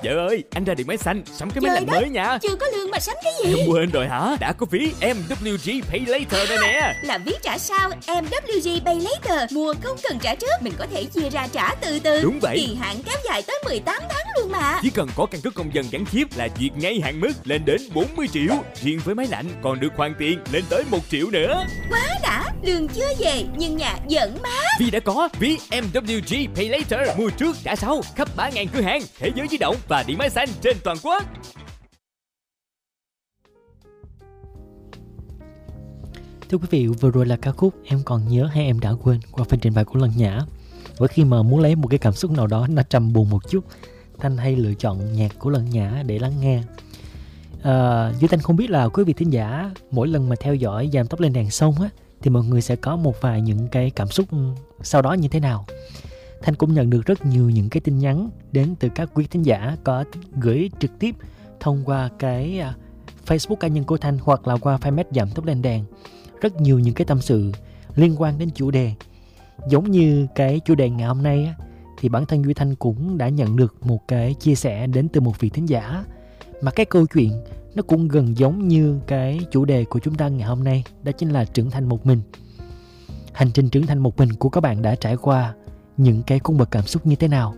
Vợ ơi, anh ra điện máy xanh sắm cái máy Trời lạnh đất, mới nha. chưa có lương mà sắm cái gì? Em quên rồi hả? Đã có phí MWG Pay Later đây nè. Là ví trả sau MWG Pay Later. Mua không cần trả trước, mình có thể chia ra trả từ từ. Đúng vậy. Kỳ hạn kéo dài tới 18 tháng luôn mà. Chỉ cần có căn cước công dân gắn chip là duyệt ngay hạn mức lên đến 40 triệu. Riêng với máy lạnh còn được hoàn tiền lên tới 1 triệu nữa. Quá đã, lương chưa về nhưng nhà vẫn mát. Vì đã có ví MWG Pay Later, mua trước trả sau, khắp 3.000 cửa hàng, thế giới di động và điện máy xanh trên toàn quốc. Thưa quý vị, vừa rồi là ca khúc Em Còn Nhớ Hay Em Đã Quên qua phần trình bày của Lân Nhã. Và khi mà muốn lấy một cái cảm xúc nào đó nó trầm buồn một chút, Thanh hay lựa chọn nhạc của Lân Nhã để lắng nghe. Duy Thanh không biết là quý vị thính giả mỗi lần mà theo dõi Dàn Tóc Lên Đèn xong á, thì mọi người sẽ có một vài những cái cảm xúc sau đó như thế nào. Thanh cũng nhận được rất nhiều những cái tin nhắn đến từ các quý thính giả có gửi trực tiếp thông qua cái Facebook cá nhân của Thanh hoặc là qua fanpage Dàn Tóc Lên Đèn. Rất nhiều những cái tâm sự liên quan đến chủ đề. Giống như cái chủ đề ngày hôm nay á, thì bản thân Duy Thanh cũng đã nhận được một cái chia sẻ đến từ một vị thính giả. Mà cái câu chuyện nó cũng gần giống như cái chủ đề của chúng ta ngày hôm nay, đó chính là trưởng thành một mình. Hành trình trưởng thành một mình của các bạn đã trải qua những cái cung bậc cảm xúc như thế nào?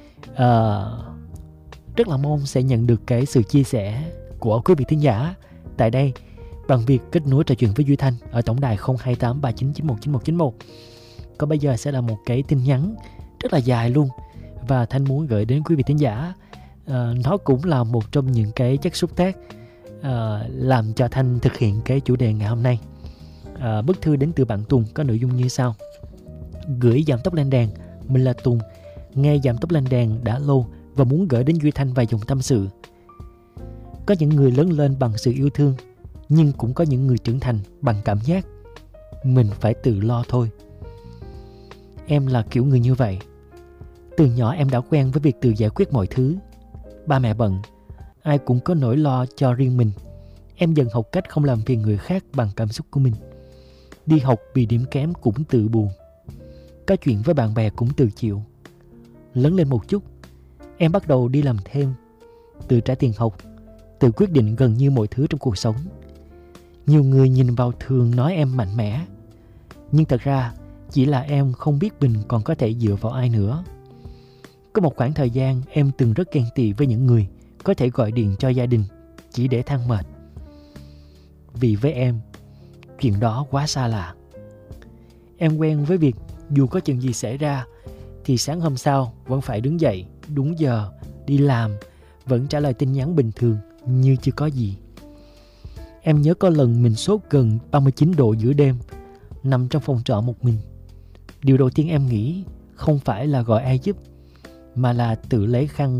Rất là mong sẽ nhận được cái sự chia sẻ của quý vị thính giả tại đây bằng việc kết nối trò chuyện với Duy Thanh ở tổng đài 02839919191. Còn bây giờ sẽ là một cái tin nhắn rất là dài luôn và Thanh muốn gửi đến quý vị thính giả. Nó cũng là một trong những cái chất xúc tác làm cho Thanh thực hiện cái chủ đề ngày hôm nay. Bức thư đến từ bạn Tùng có nội dung như sau: gửi Dàn Tóc Lên Đèn, mình là Tùng, nghe Dàn Tóc Lên Đèn đã lâu và muốn gửi đến Duy Thanh vài dòng tâm sự. Có những người lớn lên bằng sự yêu thương, nhưng cũng có những người trưởng thành bằng cảm giác mình phải tự lo thôi. Em là kiểu người như vậy. Từ nhỏ em đã quen với việc tự giải quyết mọi thứ. Ba mẹ bận, ai cũng có nỗi lo cho riêng mình. Em dần học cách không làm phiền người khác bằng cảm xúc của mình. Đi học vì điểm kém cũng tự buồn. Có chuyện với bạn bè cũng tự chịu. Lớn lên một chút, em bắt đầu đi làm thêm, tự trả tiền học, tự quyết định gần như mọi thứ trong cuộc sống. Nhiều người nhìn vào thường nói em mạnh mẽ, nhưng thật ra chỉ là em không biết mình còn có thể dựa vào ai nữa. Có một khoảng thời gian em từng rất ghen tị với những người có thể gọi điện cho gia đình chỉ để than mệt. Vì với em, chuyện đó quá xa lạ. Em quen với việc dù có chuyện gì xảy ra thì sáng hôm sau vẫn phải đứng dậy đúng giờ, đi làm, vẫn trả lời tin nhắn bình thường như chưa có gì. Em nhớ có lần mình sốt gần 39 độ giữa đêm, nằm trong phòng trọ một mình. Điều đầu tiên em nghĩ không phải là gọi ai giúp, mà là tự lấy khăn